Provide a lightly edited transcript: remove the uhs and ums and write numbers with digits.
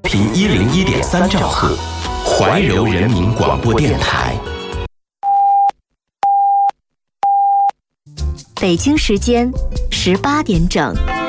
频101.3兆赫，怀柔人民广播电台。 北京时间18点整。